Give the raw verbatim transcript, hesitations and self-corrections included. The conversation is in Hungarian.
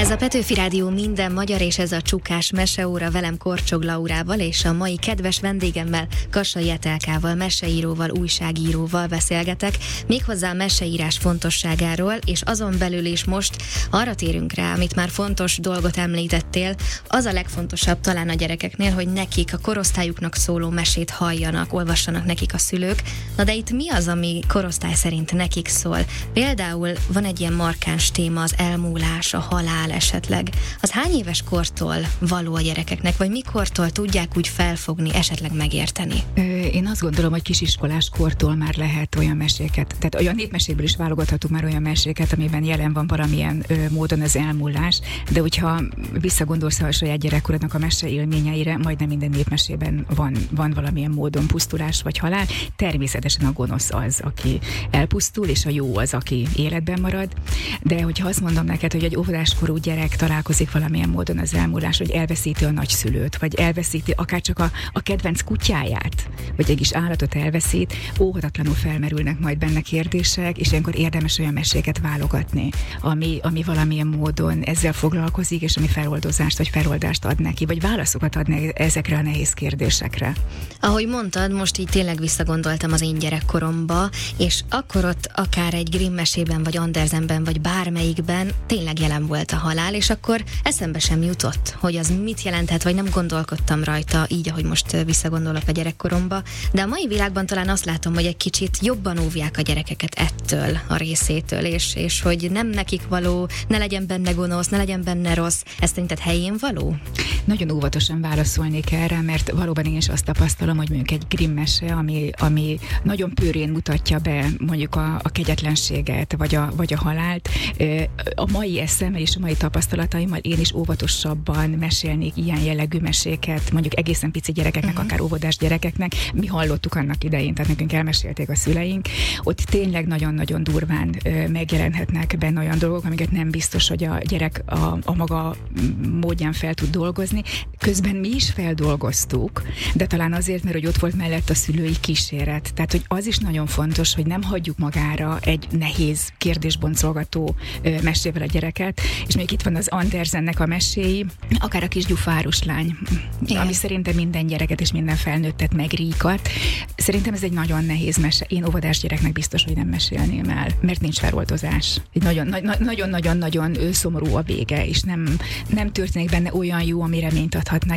Ez a Petőfi Rádió Minden Magyar, és ez a Csukás Meseóra, velem Korcsog Laurával, és a mai kedves vendégemmel, Kassai Etelkával, meseíróval, újságíróval beszélgetek, méghozzá a meseírás fontosságáról, és azon belül is most arra térünk rá, amit már fontos dolgot említettél, az a legfontosabb talán a gyerekeknél, hogy nekik, a korosztályuknak szóló mesét halljanak, olvassanak nekik a szülők. Na de itt mi az, ami korosztály szerint nekik szól? Például van egy ilyen markáns téma, az elmúlás, a halál esetleg. Az hány éves kortól való a gyerekeknek, vagy mikortól tudják úgy felfogni, esetleg megérteni? Én azt gondolom, hogy kisiskolás kortól már lehet olyan meséket, tehát olyan népmesékből is válogathatunk már olyan meséket, amiben jelen van valamilyen ö, módon az elmúlás, de hogyha visszagondolsz a saját gyerekkorodnak a mese élményeire, majdnem minden népmesében van, van valamilyen módon pusztulás vagy halál. Természetesen a gonosz az, aki elpusztul, és a jó az, aki életben marad. De hogyha azt mondom neked, hogy egy óvodáskorú gyerek találkozik valamilyen módon az elmúlás, hogy elveszíti a nagyszülőt, vagy elveszíti akár csak a, a kedvenc kutyáját, vagy egy kis állatot elveszít, óhatatlanul felmerülnek majd benne kérdések, és ilyenkor érdemes olyan meséket válogatni, ami, ami valamilyen módon ezzel foglalkozik, és ami feloldozást vagy feloldást ad neki, vagy válaszokat ad neki ezekre a nehéz kérdésekre. Ahogy mondtad, most így tényleg visszagondoltam az én gyerekkoromba, és akkor ott akár egy Grimm mesében, vagy Andersenben, vagy bármelyikben tényleg jelen volt a halál, és akkor eszembe sem jutott, hogy az mit jelenthet, vagy nem gondolkodtam rajta, így, ahogy most visszagondolok a gyerekkoromba. De a mai világban talán azt látom, hogy egy kicsit jobban óvják a gyerekeket ettől a részétől, és, és hogy nem nekik való, ne legyen benne gonosz, ne legyen benne rossz. Ez szerinted helyén való? Nagyon óvatosan válaszolnék erre, mert valóban én is azt tapasztalom, hogy mondjuk egy Grimm mese, ami, ami nagyon pőrén mutatja be mondjuk a, a kegyetlenséget, vagy a, vagy a halált. A mai eszemmel és a mai tapasztalataimmal én is óvatosabban mesélnék ilyen jellegű meséket, mondjuk egészen pici gyerekeknek, uh-huh. akár óvodás gyerekeknek. Mi hallottuk annak idején, tehát nekünk elmesélték a szüleink. Ott tényleg nagyon-nagyon durván megjelenhetnek benne olyan dolgok, amiket nem biztos, hogy a gyerek a, a maga módján fel tud dolgozni. Közben mi is feldolgoztuk, de talán azért, mert hogy ott volt mellett a szülői kíséret. Tehát, hogy az is nagyon fontos, hogy nem hagyjuk magára egy nehéz kérdésboncolgató mesével a gyereket, és még itt van az Andersennek a meséi, akár a kis gyufárus lány, igen. ami szerintem minden gyereket és minden felnőttet megríkat. Szerintem ez egy nagyon nehéz mese. Én óvodás gyereknek biztos, hogy nem mesélném el, mert nincs feloldozás. Egy nagyon-nagyon-nagyon szomorú a vége, és nem, nem történik benne olyan jó, ami reményt adhatna